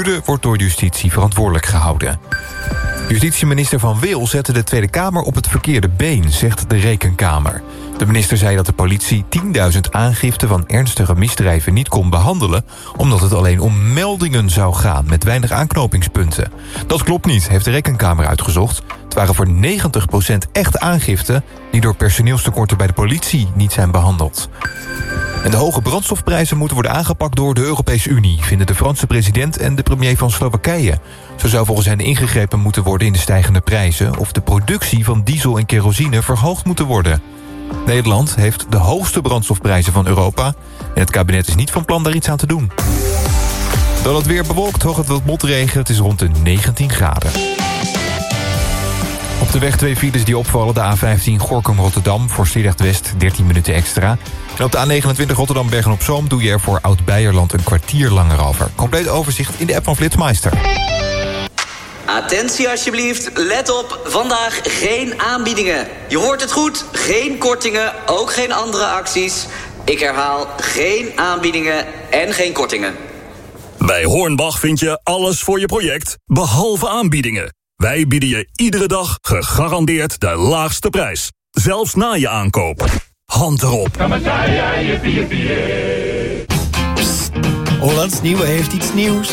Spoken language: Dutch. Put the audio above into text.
bestuurder wordt door justitie verantwoordelijk gehouden. Justitieminister Van Wil zette de Tweede Kamer op het verkeerde been, zegt de Rekenkamer. De minister zei dat de politie 10.000 aangiften van ernstige misdrijven niet kon behandelen, omdat het alleen om meldingen zou gaan met weinig aanknopingspunten. Dat klopt niet, heeft de Rekenkamer uitgezocht. Het waren voor 90% echte aangiften die door personeelstekorten bij de politie niet zijn behandeld. En de hoge brandstofprijzen moeten worden aangepakt door de Europese Unie, vinden de Franse president en de premier van Slowakije. Zo zou volgens hen ingegrepen moeten worden in de stijgende prijzen, of de productie van diesel en kerosine verhoogd moeten worden. Nederland heeft de hoogste brandstofprijzen van Europa en het kabinet is niet van plan daar iets aan te doen. Dan het weer bewolkt, hooguit wat motregen, het is rond de 19 graden. Op de weg 2 files die opvallen, de A15 Gorinchem-Rotterdam voor Sliedrecht-West 13 minuten extra. En op de A29 Rotterdam-Bergen-op-Zoom doe je er voor Oud-Beierland een kwartier langer over. Compleet overzicht in de app van Flitsmeister. Attentie alsjeblieft, let op, vandaag geen aanbiedingen. Je hoort het goed, geen kortingen, ook geen andere acties. Ik herhaal, geen aanbiedingen en geen kortingen. Bij Hornbach vind je alles voor je project, behalve aanbiedingen. Wij bieden je iedere dag gegarandeerd de laagste prijs. Zelfs na je aankoop. Hand erop. Psst. Hollands Nieuwe heeft iets nieuws.